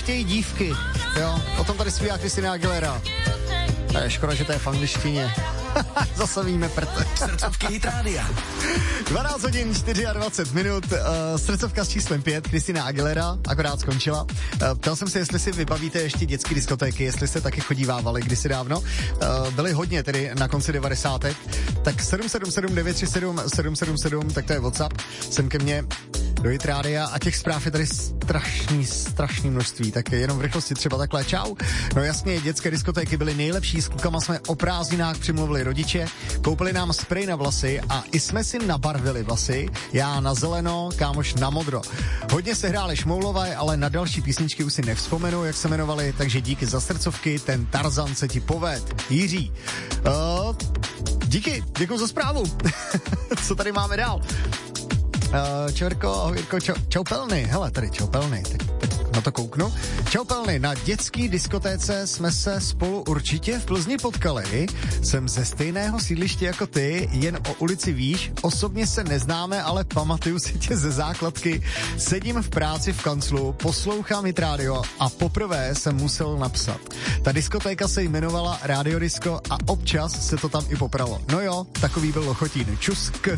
chtějí dívky, jo, o tom tady zpívá Christina Aguilera. To je škoda, že to je v angličtině. Zase víme prte. Srdcovky Hit Rádia. 12 hodin 24 minut, srdcovka s číslem 5, Christina Aguilera, akorát skončila. Ptal jsem se, jestli si vybavíte ještě dětské diskotéky, jestli jste taky chodívávali kdysi dávno. Byly hodně tedy na konci 90. Tak 777 937 777, tak to je WhatsApp, sem ke mně do Hit Rádia a těch zpráv je tady strašný množství, tak jenom v rychlosti třeba takhle. Čau. No jasně, dětské diskotéky byly nejlepší, s klukama jsme o prázdninách přimluvili rodiče, koupili nám sprej na vlasy a i jsme si nabarvili vlasy, já na zeleno, kámoš na modro. Hodně se hráli šmoulové, ale na další písničky už si nevzpomenu, jak se jmenovali, takže díky za srdcovky, ten Tarzan se ti poved. Jiří. Díky, děkuji za zprávu. Co tady máme dál? Čau Jirko, čau Pelny, hele, tady čau Pelny, tak na to kouknu. Čau Pelny, na dětský diskotéce jsme se spolu určitě v Plzni potkali, jsem ze stejného sídliště jako ty, jen o ulici výš, osobně se neznáme, ale pamatuju si tě ze základky, sedím v práci v kanclu, poslouchám Hit Radio a poprvé jsem musel napsat. Ta diskotéka se jmenovala Radio Disco a občas se to tam i popralo. No jo, takový byl Lochotín, čusk.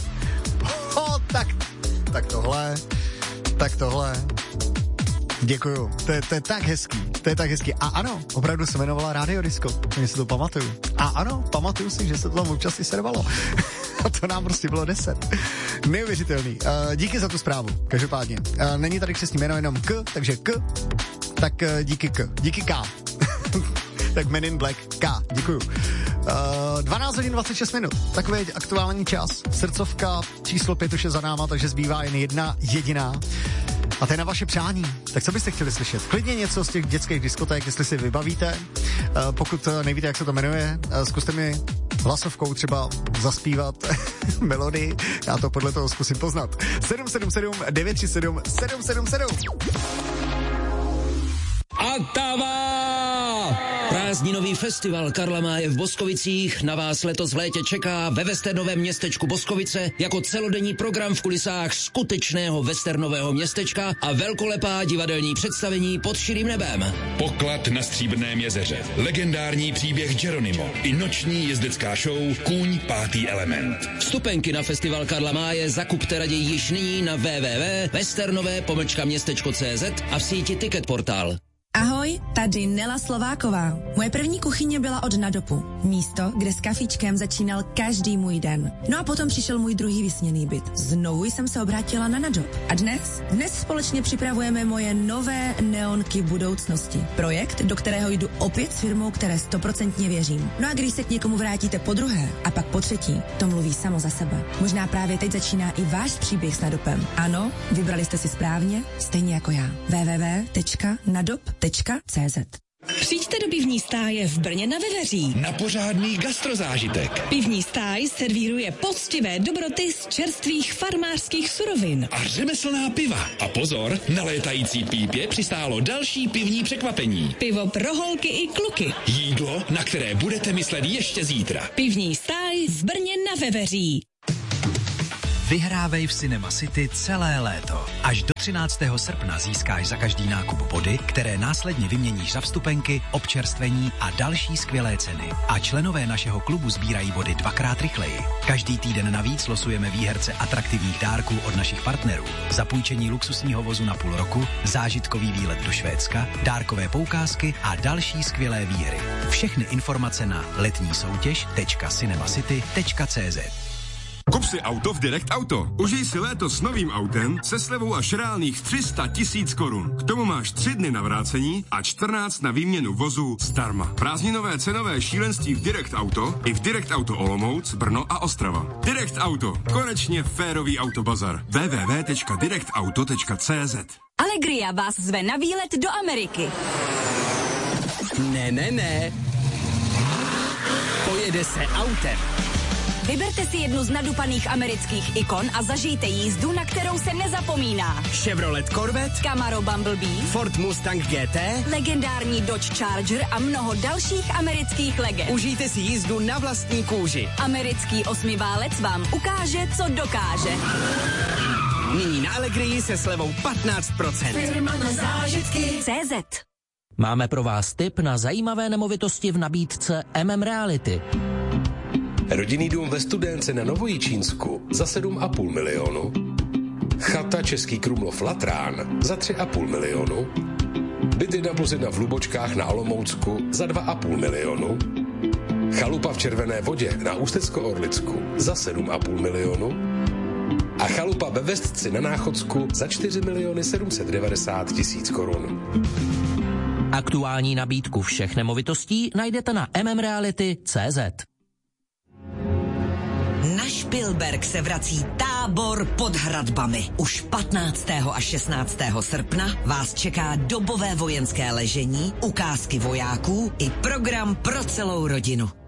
Tak tohle. Děkuju, to je tak hezký. A ano, opravdu se jmenovala Radio Disco, mě si to pamatuju. A ano, pamatuju si, že se to tam občas i servalo. A to nám prostě bylo 10. Neuvěřitelný. Díky za tu zprávu, každopádně. Není tady křestní jméno, jenom K, takže K, tak díky K, díky K. Tak Men in Black K, děkuju. 12 hodin 26 minut, takový je aktuální čas. Srdcovka číslo 5 už je za náma, takže zbývá jen jedna jediná. A to je na vaše přání. Tak co byste chtěli slyšet? Klidně něco z těch dětských diskoték, jestli si vybavíte. Pokud nevíte, jak se to jmenuje, zkuste mi hlasovkou třeba zaspívat melodii. Já to podle toho zkusím poznat. 777 937 777. Atava! Prázdninový festival Karla Máje v Boskovicích na vás letos v létě čeká ve westernovém městečku Boskovice jako celodenní program v kulisách skutečného westernového městečka a velkolepá divadelní představení pod širým nebem. Poklad na Stříbrném jezeře, legendární příběh Geronimo i noční jezdecká show Kůň pátý element. Vstupenky na festival Karla Máje zakupte raději již nyní na www.westernové-městečko.cz a v síti Ticketportal. Ahoj, tady Nela Slováková. Moje první kuchyně byla od Nadopu. Místo, kde s kafíčkem začínal každý můj den. No a potom přišel můj druhý vysněný byt. Znovu jsem se obrátila na Nadop. A dnes společně připravujeme moje nové neonky budoucnosti. Projekt, do kterého jdu opět s firmou, které 100% věřím. No a když se k někomu vrátíte po druhé a pak po třetí, to mluví samo za sebe. Možná právě teď začíná i váš příběh s Nadopem. Ano, vybrali jste si správně, stejně jako já. www.nadop.cz. Přijďte do pivní stáje v Brně na Veveří. Na pořádný gastrozážitek. Pivní stáj servíruje poctivé dobroty z čerstvých farmářských surovin. A řemeslná piva. A pozor, na létající pípě přistálo další pivní překvapení. Pivo pro holky i kluky. Jídlo, na které budete myslet ještě zítra. Pivní stáj v Brně na Veveří. Vyhrávej v Cinema City celé léto. Až do 13. srpna získáš za každý nákup body, které následně vyměníš za vstupenky, občerstvení a další skvělé ceny. A členové našeho klubu sbírají body 2x rychleji. Každý týden navíc losujeme výherce atraktivních dárků od našich partnerů. Zapůjčení luxusního vozu na půl roku, zážitkový výlet do Švédska, dárkové poukázky a další skvělé výhry. Všechny informace na letnísoutěž.cinemacity.cz. Kup si auto v Direct Auto. Užij si léto s novým autem se slevou až reálných 300 000 korun. K tomu máš 3 dny na vrácení a 14 na výměnu vozu zdarma. Prázdninové cenové šílenství v Direct Auto i v Direct Auto Olomouc, Brno a Ostrava. Direct Auto. Konečně férový autobazar. www.directauto.cz. Allegria vás zve na výlet do Ameriky. Ne. Pojede se autem. Vyberte si jednu z nadupaných amerických ikon a zažijte jízdu, na kterou se nezapomíná. Chevrolet Corvette, Camaro Bumblebee, Ford Mustang GT, legendární Dodge Charger a mnoho dalších amerických legend. Užijte si jízdu na vlastní kůži. Americký osmiválec vám ukáže, co dokáže. Nyní na Allegrii se slevou 15%. Firma na zážitky. CZ. Máme pro vás tip na zajímavé nemovitosti v nabídce Reality. Rodinný dům ve Studénce na Novojičínsku za 7,5 milionu. Chata Český Krumlov Latrán za 3,5 milionu. Byt 1+1 v Lubočkách na Olomoucku za 2,5 milionu. Chalupa v Červené Vodě na Ústecko-Orlicku za 7,5 milionu. A chalupa ve Vestci na Náchodsku za 4 790 000 korun. Aktuální nabídku všech nemovitostí najdete na mmreality.cz. Na Špilberk se vrací tábor pod hradbami. Už 15. a 16. srpna vás čeká dobové vojenské ležení, ukázky vojáků i program pro celou rodinu.